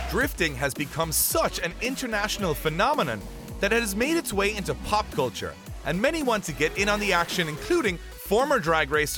drifting has become such an international phenomenon that it has made its way into pop culture, and many want to get in on the action, including former Drag Racer